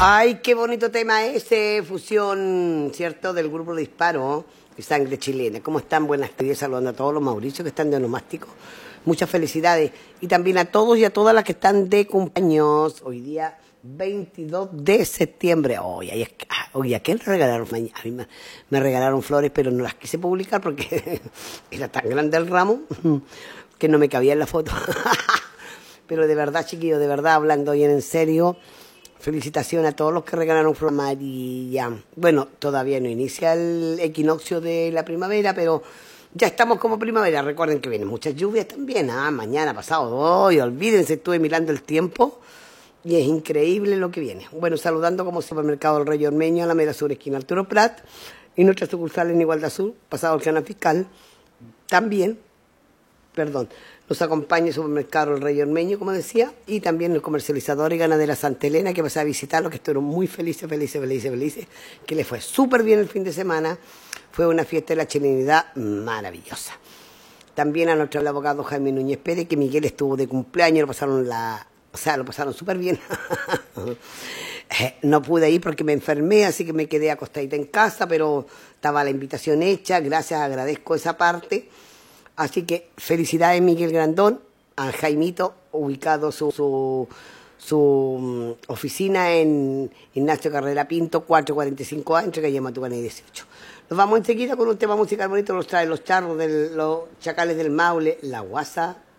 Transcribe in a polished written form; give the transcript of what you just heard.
Ay, qué bonito tema ese, fusión, ¿cierto? Del grupo de Disparo y Sangre Chilena. ¿Cómo están? Buenas tardes, saludando a todos los Mauricios que están de onomástico. Muchas felicidades. Y también a todos y a todas las que están de cumpleaños. Hoy día 22 de septiembre. Oye, ¿a quién le regalaron? A mí me regalaron flores, pero no las quise publicar porque era tan grande el ramo que no me cabía en la foto. Pero de verdad, chiquillos, de verdad, hablando bien en serio, felicitaciones a todos los que regalaron flor amarilla. Bueno, todavía no inicia el equinoccio de la primavera, pero ya estamos como primavera. Recuerden que vienen muchas lluvias también. Mañana, pasado, hoy, olvídense, estuve mirando el tiempo y es increíble lo que viene. Bueno, saludando como Supermercado del Rey Ormeño, Alameda Sur, esquina Arturo Prat, y nuestra sucursal en Igualdad Sur, pasado el canal fiscal, también, nos acompaña el Supermercado El Rey Ormeño, como decía, y también el comercializador y ganadera Santa Elena, que pasé a visitarlo, que estuvieron muy felices, que les fue súper bien el fin de semana. Fue una fiesta de la chilenidad maravillosa. También a nuestro abogado Jaime Núñez Pérez, que Miguel estuvo de cumpleaños, lo pasaron súper bien. No pude ir porque me enfermé, así que me quedé acostadita en casa, pero estaba la invitación hecha, gracias, agradezco esa parte. Así que felicidades Miguel Grandón, a Jaimito, ubicado su oficina en Ignacio Carrera Pinto, 445A, entre calle Matucana y 18. Nos vamos enseguida con un tema musical bonito, nos trae los charros de los chacales del Maule, La Guasa.